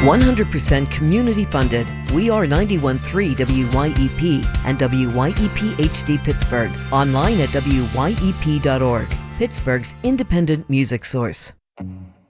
100% community funded. We are 91.3 WYEP and WYEP HD Pittsburgh. Online at WYEP.org. Pittsburgh's independent music source.